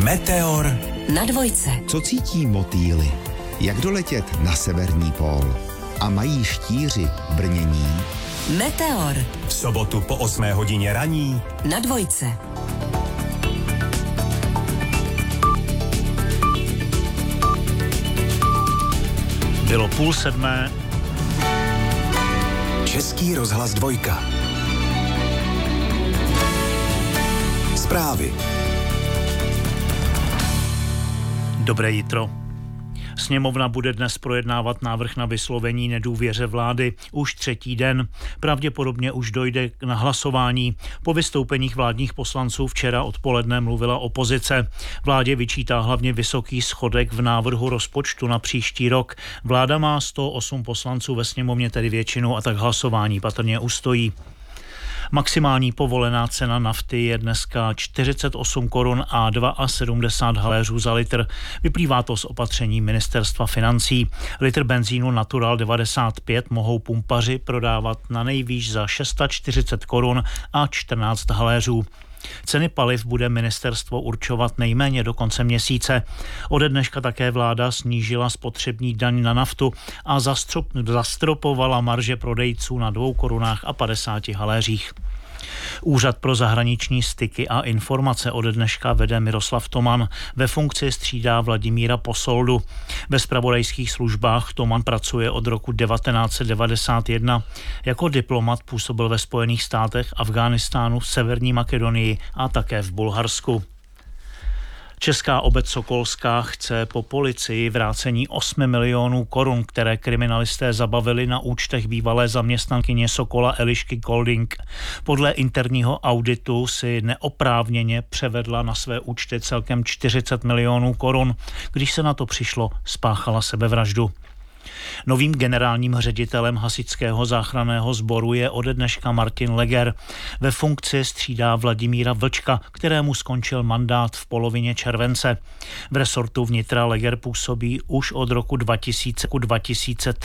Meteor na dvojce. Co cítí motýly? Jak doletět na severní pól? A mají štíři brnění? Meteor v sobotu po 8 hodině raní na dvojce. Bylo 6:30. Český rozhlas 2. Zprávy. Dobré jitro. Sněmovna bude dnes projednávat návrh na vyslovení nedůvěře vlády už třetí den. Pravděpodobně už dojde na hlasování. Po vystoupeních vládních poslanců včera odpoledne mluvila opozice. Vládě vyčítá hlavně vysoký schodek v návrhu rozpočtu na příští rok. Vláda má 108 poslanců ve sněmovně, tedy většinu, a tak hlasování patrně ustojí. Maximální povolená cena nafty je dneska 48 korun a 72 haléřů za litr. Vyplývá to z opatření ministerstva financí. Litr benzínu Natural 95 mohou pumpaři prodávat na nejvýš za 640 korun a 14 haléřů. Ceny paliv bude ministerstvo určovat nejméně do konce měsíce. Ode dneška také vláda snížila spotřební daň na naftu a zastropovala marže prodejců na 2 korunách a 50 haléřích. Úřad pro zahraniční styky a informace ode dneška vede Miroslav Toman. Ve funkci střídá Vladimíra Posoldu. Ve zpravodajských službách Toman pracuje od roku 1991. Jako diplomat působil ve Spojených státech, Afghánistánu, v Severní Makedonii a také v Bulharsku. Česká obec Sokolská chce po policii vrácení 8 milionů korun, které kriminalisté zabavili na účtech bývalé zaměstnankyně Sokola Elišky Golding. Podle interního auditu si neoprávněně převedla na své účty celkem 40 milionů korun. Když se na to přišlo, spáchala sebevraždu. Novým generálním ředitelem hasičského záchranného sboru je ode dneška Martin Leger. Ve funkci střídá Vladimíra Vlčka, kterému skončil mandát v polovině července. V resortu vnitra Leger působí už od roku 2003.